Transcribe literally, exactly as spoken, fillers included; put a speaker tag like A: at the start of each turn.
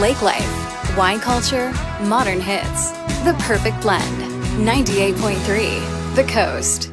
A: lake life, wine culture, modern hits. The perfect blend. ninety-eight point three The Coast.